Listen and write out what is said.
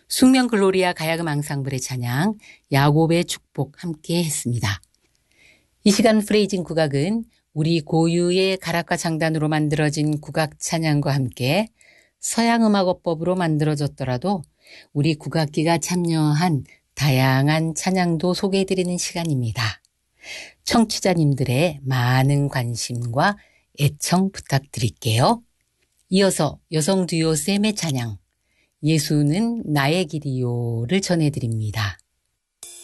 숙명 글로리아 가야금 앙상블의 찬양, 야곱의 축복 함께 했습니다. 이 시간 프레이징 국악은 우리 고유의 가락과 장단으로 만들어진 국악 찬양과 함께 서양음악어법으로 만들어졌더라도 우리 국악기가 참여한 다양한 찬양도 소개해드리는 시간입니다. 청취자님들의 많은 관심과 애청 부탁드릴게요. 이어서 여성 듀오 샘의 찬양, 예수는 나의 길이요를 전해드립니다.